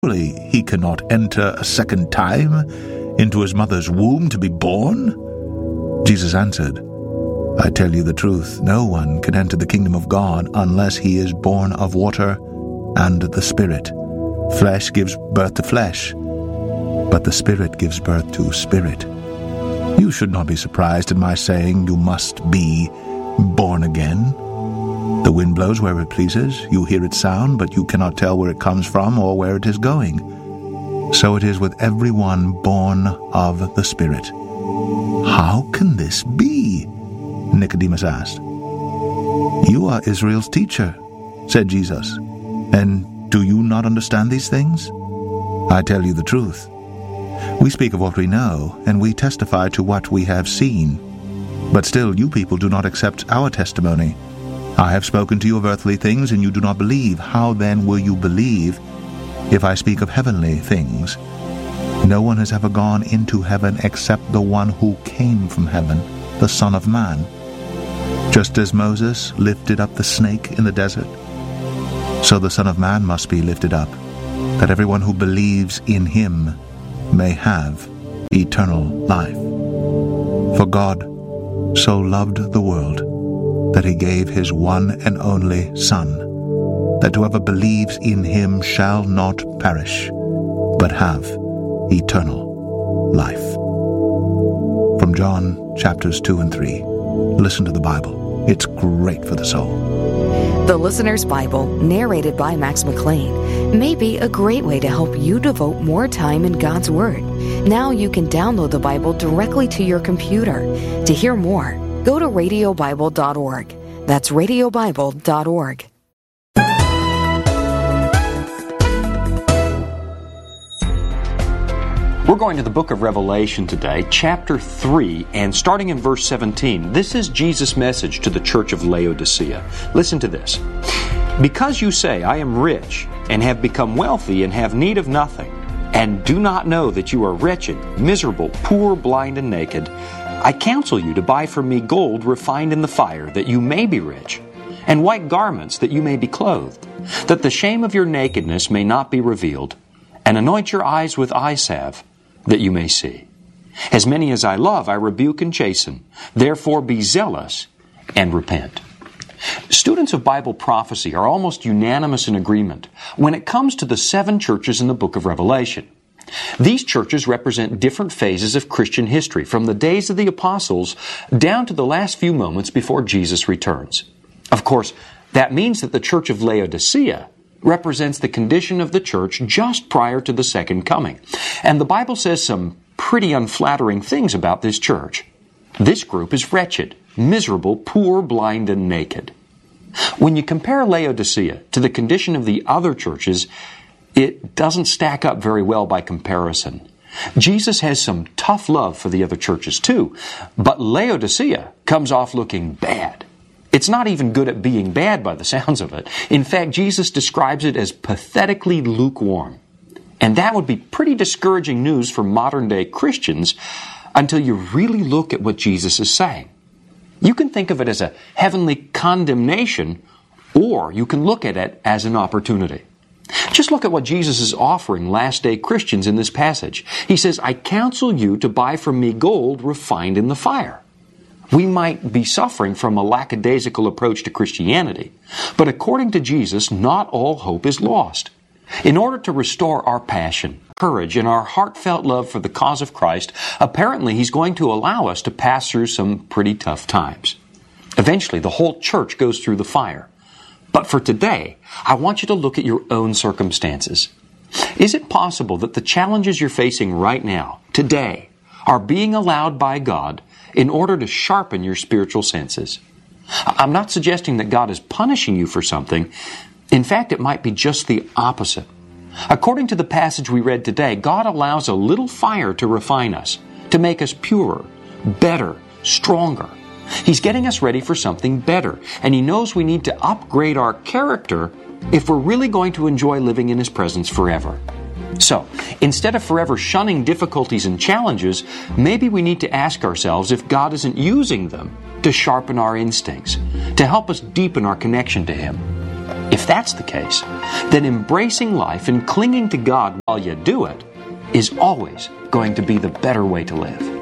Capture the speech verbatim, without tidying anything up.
Surely he cannot enter a second time into his mother's womb to be born? Jesus answered, I tell you the truth, no one can enter the kingdom of God unless he is born of water and the Spirit. Flesh gives birth to flesh, but the Spirit gives birth to spirit. You should not be surprised at my saying you must be born again. The wind blows where it pleases, you hear its sound, but you cannot tell where it comes from or where it is going. So it is with everyone born of the Spirit. How can this be? Nicodemus asked. You are Israel's teacher, said Jesus, and do you not understand these things? I tell you the truth. We speak of what we know, and we testify to what we have seen. But still you people do not accept our testimony. I have spoken to you of earthly things, and you do not believe. How then will you believe if I speak of heavenly things? No one has ever gone into heaven except the one who came from heaven, the Son of Man. Just as Moses lifted up the snake in the desert, so the Son of Man must be lifted up, that everyone who believes in him may have eternal life. For God so loved the world that he gave his one and only Son, that whoever believes in him shall not perish, but have eternal life. From John chapters two and three. Listen to the Bible. It's great for the soul. The Listener's Bible, narrated by Max McLean, may be a great way to help you devote more time in God's Word. Now you can download the Bible directly to your computer. To hear more, go to radio bible dot org. That's radio bible dot org. We're going to the book of Revelation today, chapter three, and starting in verse seventeen. This is Jesus' message to the church of Laodicea. Listen to this. Because you say, I am rich, and have become wealthy, and have need of nothing, and do not know that you are wretched, miserable, poor, blind, and naked, I counsel you to buy from me gold refined in the fire, that you may be rich, and white garments, that you may be clothed, that the shame of your nakedness may not be revealed, and anoint your eyes with eye salve, that you may see. As many as I love, I rebuke and chasten. Therefore be zealous and repent. Students of Bible prophecy are almost unanimous in agreement when it comes to the seven churches in the book of Revelation. These churches represent different phases of Christian history, from the days of the apostles down to the last few moments before Jesus returns. Of course, that means that the church of Laodicea represents the condition of the church just prior to the second coming. And the Bible says some pretty unflattering things about this church. This group is wretched, miserable, poor, blind, and naked. When you compare Laodicea to the condition of the other churches, it doesn't stack up very well by comparison. Jesus has some tough love for the other churches too, but Laodicea comes off looking bad. It's not even good at being bad by the sounds of it. In fact, Jesus describes it as pathetically lukewarm. And that would be pretty discouraging news for modern-day Christians until you really look at what Jesus is saying. You can think of it as a heavenly condemnation, or you can look at it as an opportunity. Just look at what Jesus is offering last-day Christians in this passage. He says, I counsel you to buy from me gold refined in the fire. We might be suffering from a lackadaisical approach to Christianity, but according to Jesus, not all hope is lost. In order to restore our passion, courage, and our heartfelt love for the cause of Christ, apparently He's going to allow us to pass through some pretty tough times. Eventually, the whole church goes through the fire. But for today, I want you to look at your own circumstances. Is it possible that the challenges you're facing right now, today, are being allowed by God in order to sharpen your spiritual senses? I'm not suggesting that God is punishing you for something. In fact, it might be just the opposite. According to the passage we read today, God allows a little fire to refine us, to make us purer, better, stronger. He's getting us ready for something better, and He knows we need to upgrade our character if we're really going to enjoy living in His presence forever. So, instead of forever shunning difficulties and challenges, maybe we need to ask ourselves if God isn't using them to sharpen our instincts, to help us deepen our connection to Him. If that's the case, then embracing life and clinging to God while you do it is always going to be the better way to live.